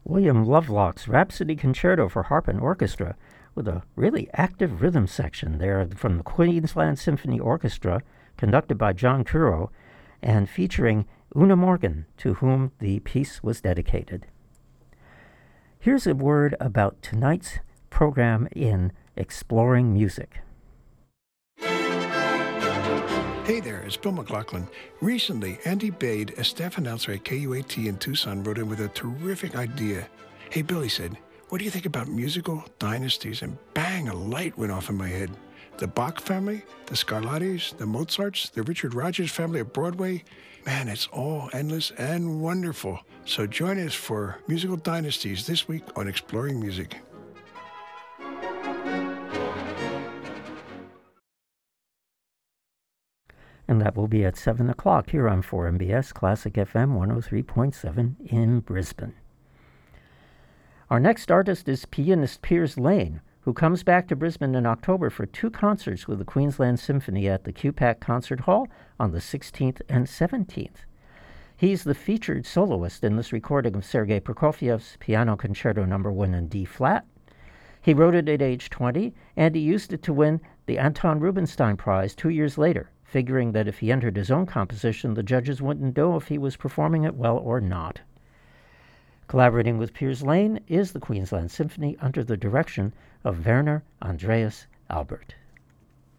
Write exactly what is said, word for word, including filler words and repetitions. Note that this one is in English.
William Lovelock's Rhapsody Concerto for Harp and Orchestra, with a really active rhythm section there from the Queensland Symphony Orchestra, conducted by John Curo, and featuring Una Morgan, to whom the piece was dedicated. Here's a word about tonight's program in Exploring Music. Hey there, it's Bill McLaughlin. Recently, Andy Bade, a staff announcer at K U A T in Tucson, wrote in with a terrific idea. Hey, Bill, he said, what do you think about musical dynasties? And bang, a light went off in my head. The Bach family, the Scarlattis, the Mozarts, the Richard Rodgers family at Broadway. Man, it's all endless and wonderful. So join us for Musical Dynasties this week on Exploring Music. And that will be at seven o'clock here on four M B S Classic F M one oh three point seven in Brisbane. Our next artist is pianist Piers Lane, who comes back to Brisbane in October for two concerts with the Queensland Symphony at the Q PAC Concert Hall on the sixteenth and seventeenth. He's the featured soloist in this recording of Sergei Prokofiev's Piano Concerto Number one in D-flat. He wrote it at age twenty, and he used it to win the Anton Rubinstein Prize two years later, figuring that if he entered his own composition, the judges wouldn't know if he was performing it well or not. Collaborating with Piers Lane is the Queensland Symphony under the direction of Werner Andreas Albert.